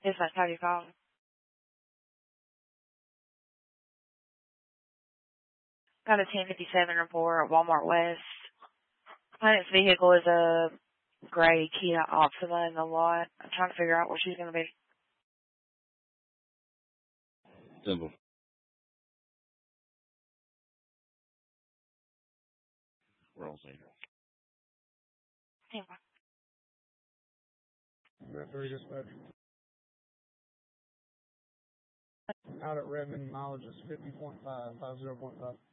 Yes, that's how you call him. Got a 1057 report at Walmart West. Client's vehicle is a gray Kia Optima in the lot. I'm trying to figure out where she's going to be. Simple. We're all saying. Anyway. Referee dispatch. Out at Redmond, mileage is 50.5, 50.5.